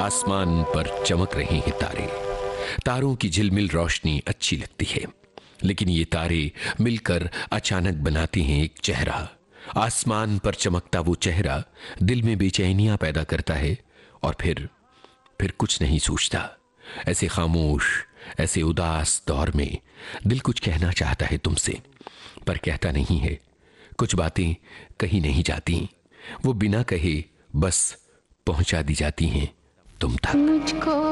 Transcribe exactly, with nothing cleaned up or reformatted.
आसमान पर चमक रहे हैं तारे। तारों की झिलमिल रोशनी अच्छी लगती है, लेकिन ये तारे मिलकर अचानक बनाते हैं एक चेहरा। आसमान पर चमकता वो चेहरा दिल में बेचैनियां पैदा करता है और फिर फिर कुछ नहीं सोचता। ऐसे खामोश, ऐसे उदास दौर में दिल कुछ कहना चाहता है तुमसे, पर कहता नहीं है। कुछ बातें कही नहीं जाती, वो बिना कहे बस पहुंचा दी जाती हैं तुम तक। मुझको